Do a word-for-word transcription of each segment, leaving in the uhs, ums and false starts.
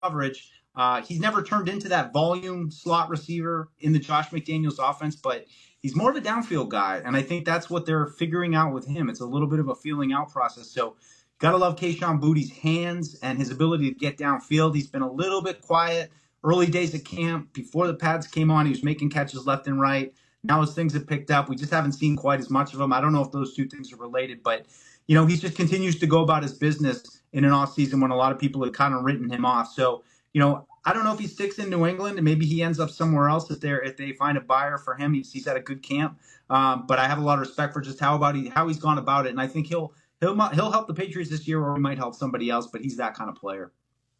coverage. Uh, he's never turned into that volume slot receiver in the Josh McDaniels offense, but he's more of a downfield guy, and I think that's what they're figuring out with him. It's a little bit of a feeling out process. So got to love Kayshon Boutte's hands and his ability to get downfield. He's been a little bit quiet early days at camp. Before the pads came on, he was making catches left and right. Now as things have picked up, we just haven't seen quite as much of him. I don't know if those two things are related, but you know, he just continues to go about his business in an offseason when a lot of people have kind of written him off. So, you know, I don't know if he sticks in New England and maybe he ends up somewhere else if they if they find a buyer for him. He's, he's had a good camp, um, but I have a lot of respect for just how about he how he's gone about it, and I think he'll he'll he'll help the Patriots this year, or he might help somebody else. But he's that kind of player.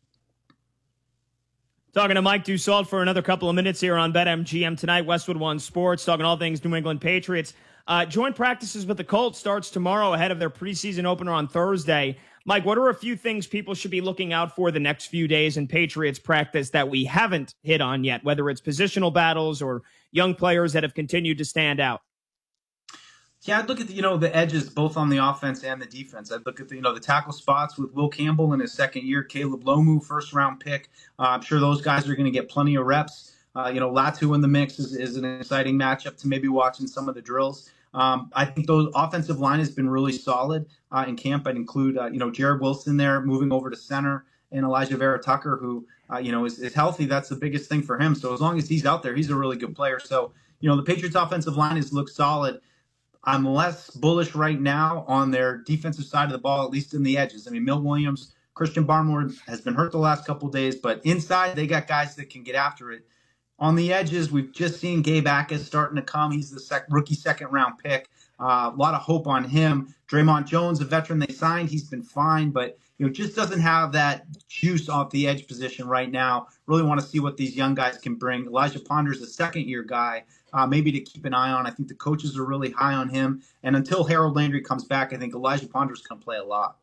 Talking to Mike Dussault for another couple of minutes here on BetMGM tonight. Westwood One Sports, talking all things New England Patriots. Uh, joint practices with the Colts starts tomorrow ahead of their preseason opener on Thursday. Mike, what are a few things people should be looking out for the next few days in Patriots practice that we haven't hit on yet, whether it's positional battles or young players that have continued to stand out? Yeah, I'd look at the, you know the edges both on the offense and the defense. I'd look at the you know the tackle spots with Will Campbell in his second year, Caleb Lomu, first round pick. Uh, I'm sure those guys are going to get plenty of reps. Uh, you know, Latu in the mix is, is an exciting matchup to maybe watch in some of the drills. Um, I think those offensive line has been really solid uh, in camp. I'd include, uh, you know, Jared Wilson there moving over to center, and Elijah Vera Tucker, who, uh, you know, is, is healthy. That's the biggest thing for him. So as long as he's out there, he's a really good player. So, you know, the Patriots offensive line has looked solid. I'm less bullish right now on their defensive side of the ball, at least in the edges. I mean, Milt Williams, Christian Barmore has been hurt the last couple of days, but inside they got guys that can get after it. On the edges, we've just seen Gabe Akers starting to come. He's the sec- rookie second-round pick. Uh, a lot of hope on him. Draymond Jones, a veteran they signed, he's been fine, but you know just doesn't have that juice off the edge position right now. Really want to see what these young guys can bring. Elijah Ponder's a second-year guy, uh, maybe to keep an eye on. I think the coaches are really high on him. And until Harold Landry comes back, I think Elijah Ponder's going to play a lot.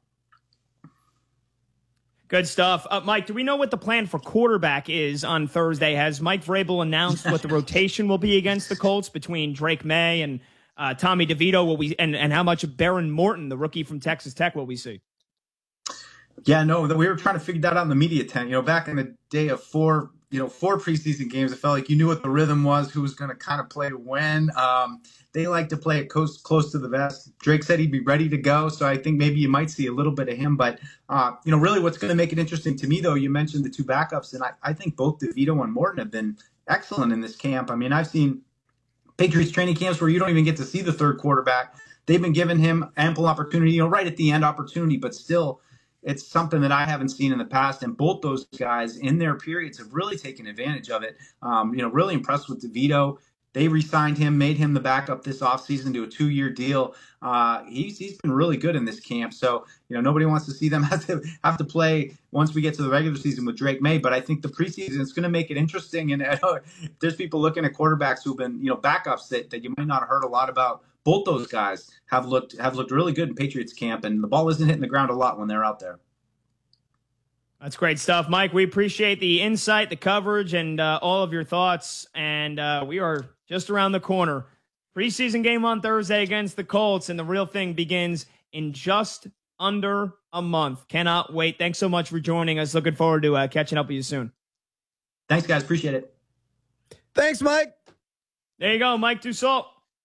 Good stuff. Uh, Mike, do we know what the plan for quarterback is on Thursday? Has Mike Vrabel announced what the rotation will be against the Colts between Drake May and uh, Tommy DeVito? Will we and, and how much of Baron Morton, the rookie from Texas Tech, will we see? Yeah, no, we were trying to figure that out in the media tent. You know, back in the day of four, you know, four preseason games, it felt like you knew what the rhythm was, who was going to kind of play when. Um, they like to play it close, close to the vest. Drake said he'd be ready to go, so I think maybe you might see a little bit of him. But, uh, you know, really what's going to make it interesting to me, though, you mentioned the two backups, and I, I think both DeVito and Morton have been excellent in this camp. I mean, I've seen Patriots training camps where you don't even get to see the third quarterback. They've been giving him ample opportunity, you know, right at the end opportunity, but still it's something that I haven't seen in the past. And both those guys in their periods have really taken advantage of it. Um, you know, really impressed with DeVito. They re-signed him, made him the backup this offseason to a two-year deal. Uh, he's he's been really good in this camp. So, you know, nobody wants to see them have to have to play once we get to the regular season with Drake May. But I think the preseason is going to make it interesting. And I know there's people looking at quarterbacks who've been, you know, backups that, that you might not have heard a lot about. Both those guys have looked have looked really good in Patriots camp, and the ball isn't hitting the ground a lot when they're out there. That's great stuff, Mike. We appreciate the insight, the coverage, and uh, all of your thoughts. And uh, we are just around the corner. Preseason game on Thursday against the Colts, and the real thing begins in just under a month. Cannot wait. Thanks so much for joining us. Looking forward to uh, catching up with you soon. Thanks, guys. Appreciate it. Thanks, Mike. There you go, Mike Dussault.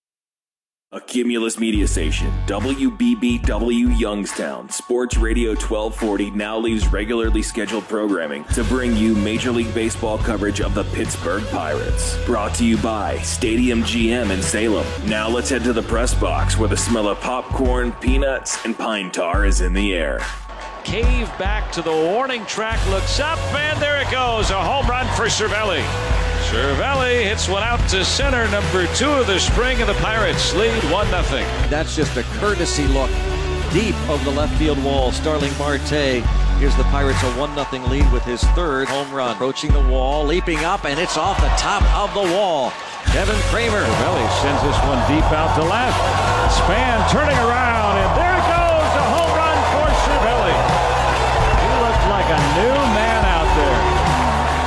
A Cumulus media station, W B B W Youngstown, Sports Radio twelve forty now leaves regularly scheduled programming to bring you Major League Baseball coverage of the Pittsburgh Pirates. Brought to you by Stadium G M in Salem. Now let's head to the press box where the smell of popcorn, peanuts, and pine tar is in the air. Cave back to the warning track, looks up, and there it goes. A home run for Cervelli. Cervelli hits one out to center, number two of the spring, and the Pirates lead one nothing. That's just a courtesy look deep of the left field wall. Starling Marte gives the Pirates a one nothing lead with his third home run. Approaching the wall, leaping up, and it's off the top of the wall. Kevin Kramer. Cervelli sends this one deep out to left. Span turning around, and there it goes, a home run for Cervelli. He looked like a new man